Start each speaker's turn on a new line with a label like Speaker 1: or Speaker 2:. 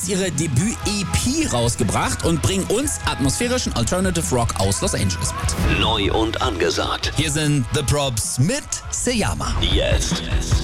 Speaker 1: jetzt ihre Debüt-EP rausgebracht und bringen uns atmosphärischen Alternative Rock aus Los Angeles mit.
Speaker 2: Neu und angesagt.
Speaker 1: Hier sind The Probs mit Seyama.
Speaker 2: Jetzt.